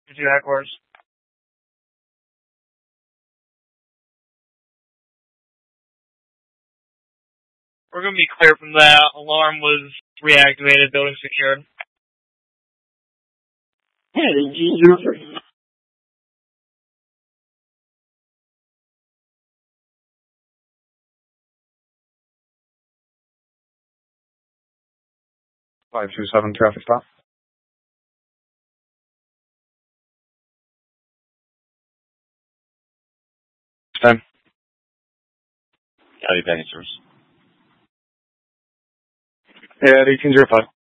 2 headquarters. We're going to be clear from that. Alarm was reactivated, building secured. Hey, Jesus. 527 traffic stop. 10. Copy, baggage service. Yeah, 1805.